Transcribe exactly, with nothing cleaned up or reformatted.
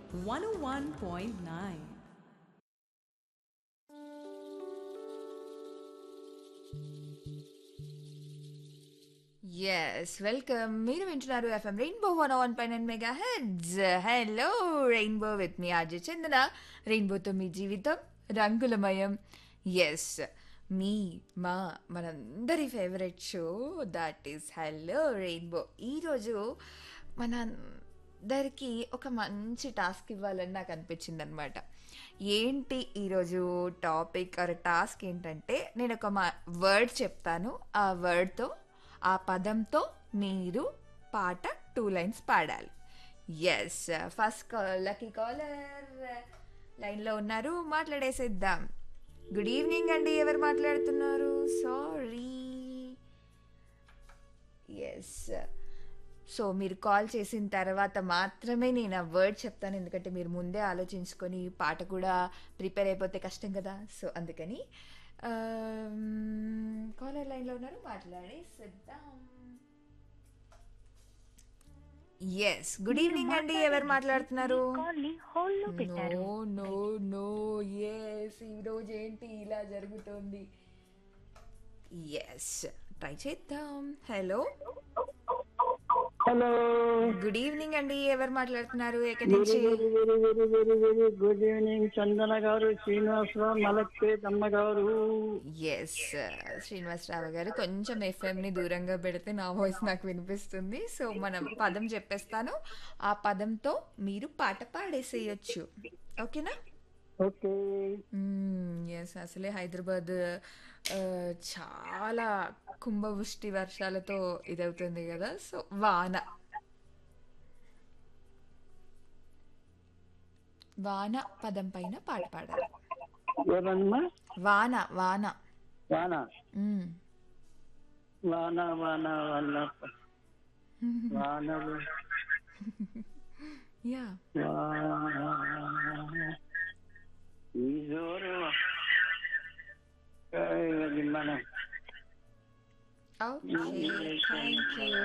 one oh one point nine. Yes welcome. మీరు వింటున్నారు FM rainbow one one pi nine mega heads. Hello rainbow with me RJ చందన. రెయిన్బోతో మీ జీవితం రంగులమయం. Yes, మీ మా మనందరి favourite show that is hello rainbow. ఈరోజు మనందరికీ ఒక మంచి టాస్క్ ఇవ్వాలని నాకు అనిపించింది అనమాట. ఏంటి ఈరోజు టాపిక్ ఆర్ టాస్క్ ఏంటంటే, నేను ఒక మా వర్డ్ చెప్తాను. ఆ వర్డ్తో, ఆ పదంతో మీరు పాట టూ లైన్స్ పాడాలి. Yes, first call lucky caller లైన్లో ఉన్నారు, మాట్లాడేసేద్దాం. గుడ్ ఈవినింగ్ అండి, ఎవరు మాట్లాడుతున్నారు? సారీ. ఎస్, సో మీరు కాల్ చేసిన తర్వాత మాత్రమే నేను ఆ వర్డ్ చెప్తాను, ఎందుకంటే మీరు ముందే ఆలోచించుకొని పాట కూడా ప్రిపేర్ అయిపోతే కష్టం కదా. సో అందుకని కాలర్ లైన్లో ఉన్నారు, మాట్లాడేసేద్దాం. ఎస్, గుడ్ ఈవినింగ్ అండి, ఎవరు మాట్లాడుతున్నారు? నో నో నో ఎస్, ఈరోజు ఏంటి ఇలా జరుగుతోంది? ఎస్, ట్రై చేద్దాం. హలో హలో, గుడ్ ఈవినింగ్ అండి, ఎవరు మాట్లాడుతున్నారు? ఎక్కడి వెరీ నుంచి? Very very very very very good evening చందన గారు, శ్రీనివాసరావు మలక్పేట్ అమ్మ గారు. ఎస్, శ్రీనివాసరావు గారు, కొంచెం ఎఫ్ఎంని దూరంగా పెడితే నా వాయిస్ నాకు వినిపిస్తుంది. సో మనం పదం చెప్పేస్తాను, ఆ పదంతో మీరు పాట పాడేసేయచ్చు. ఓకేనా? ఓకే. ఎస్, అసలే హైదరాబాద్ ఆ, చాలా కుంభవృష్టి వర్షాలతో ఇదవుతుంది కదా. సో వాన వాన పదం పైన పాట పాడాలి. ఏమమ్మా? వాన వాన. వాన మ్మ్. వాన వాన వాన వానలు యా. వాన ఈ జోరు అది మనం ఓకే, థ్యాంక్ యూ.